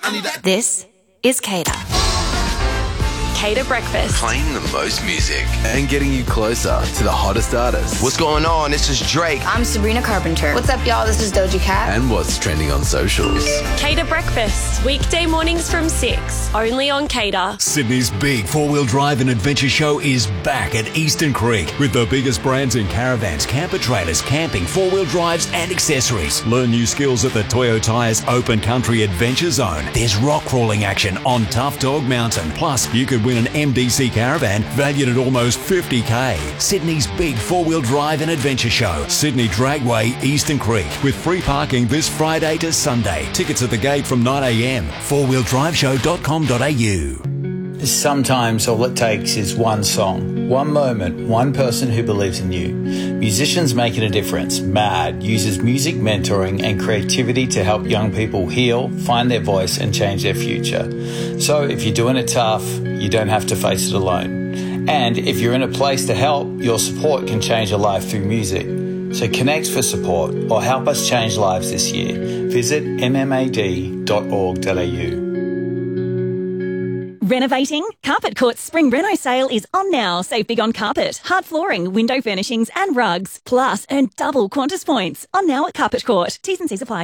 This is Cater. Cater Breakfast. Playing the most music and getting you closer to the hottest artists. What's going on? This is Drake. I'm Sabrina Carpenter. What's up, y'all? This is Doja Cat. And what's trending on socials. Cater Breakfast. Weekday mornings from 6. Only on Cater. Sydney's big four-wheel drive and adventure show is back at Eastern Creek with the biggest brands in caravans, camper trailers, camping, four-wheel drives and accessories. Learn new skills at the Toyo Tyres Open Country Adventure Zone. There's rock crawling action on Tough Dog Mountain. Plus, you could win an MDC caravan valued at almost $50,000. Sydney's big four-wheel drive and adventure show. Sydney Dragway, Eastern Creek, with free parking this Friday to Sunday. Tickets at the gate from 9 a.m. fourwheeldriveshow.com.au. Sometimes all it takes is one song, one moment, one person who believes in you. Musicians Making a Difference, MAD, uses music mentoring and creativity to help young people heal, find their voice and change their future. So if you're doing it tough, you don't have to face it alone. And if you're in a place to help, your support can change a life through music. So connect for support or help us change lives this year. Visit mmad.org.au. Renovating? Carpet Court's Spring Reno sale is on now. Save big on carpet, hard flooring, window furnishings and rugs. Plus, earn double Qantas points. On now at Carpet Court. T's and C's apply.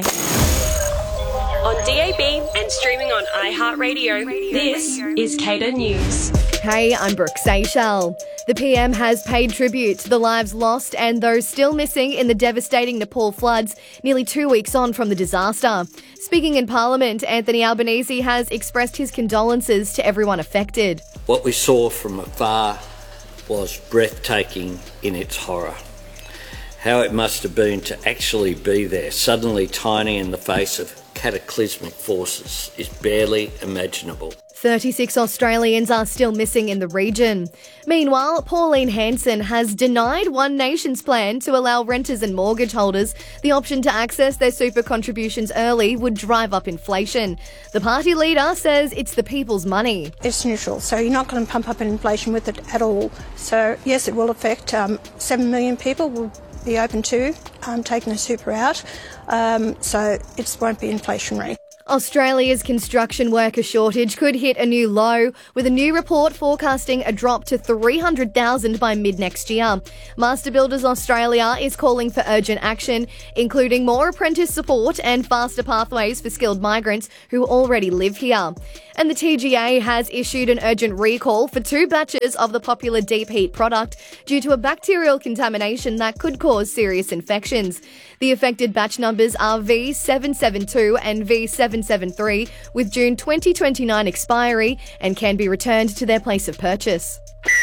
On DAB and streaming on iHeartRadio. This is Cater News. Hey, I'm Brooke Seychelles. The PM has paid tribute to the lives lost and those still missing in the devastating Nepal floods nearly 2 weeks on from the disaster. Speaking in Parliament, Anthony Albanese has expressed his condolences to everyone affected. What we saw from afar was breathtaking in its horror. How it must have been to actually be there, suddenly tiny in the face of cataclysmic forces, is barely imaginable. 36 Australians are still missing in the region. Meanwhile, Pauline Hanson has denied One Nation's plan to allow renters and mortgage holders the option to access their super contributions early would drive up inflation. The party leader says it's the people's money. It's neutral, so you're not going to pump up inflation with it at all. So yes, it will affect 7 million people will be open to taking the super out, so it won't be inflationary. Australia's construction worker shortage could hit a new low, with a new report forecasting a drop to 300,000 by mid-next year. Master Builders Australia is calling for urgent action, including more apprentice support and faster pathways for skilled migrants who already live here. And the TGA has issued an urgent recall for 2 batches of the popular Deep Heat product due to a bacterial contamination that could cause serious infections. The affected batch numbers are V772 and V773 with June 2029 expiry and can be returned to their place of purchase.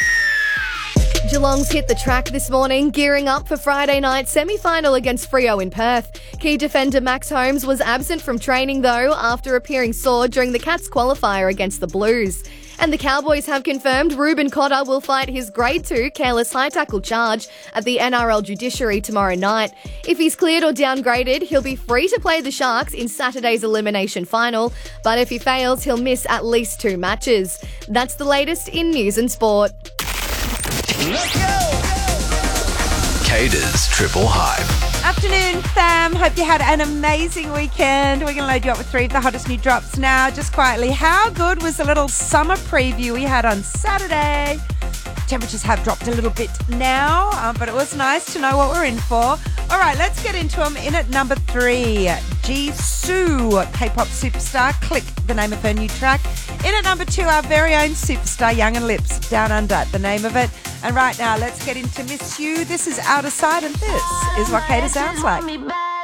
Geelong's hit the track this morning, gearing up for Friday night semi-final against Freo in Perth. Key defender Max Holmes was absent from training though after appearing sore during the Cats qualifier against the Blues. And the Cowboys have confirmed Ruben Cotter will fight his Grade 2 careless high tackle charge at the NRL judiciary tomorrow night. If he's cleared or downgraded, he'll be free to play the Sharks in Saturday's elimination final, but if he fails, he'll miss at least 2 matches. That's the latest in news and sport. Let's go! Cater's Triple Hype. Afternoon, fam. Hope you had an amazing weekend. We're going to load you up with 3 of the hottest new drops now. Just quietly, how good was the little summer preview we had on Saturday? Temperatures have dropped a little bit now, but it was nice to know what we're in for. All right, let's get into them. In at number 3, Jisoo, K-pop superstar. Click, the name of her new track. In at number 2, our very own superstar, Young and Lips, Down Under, the name of it. And right now, let's get into Miss You. This is Out of Sight, and this is what Cater sounds like.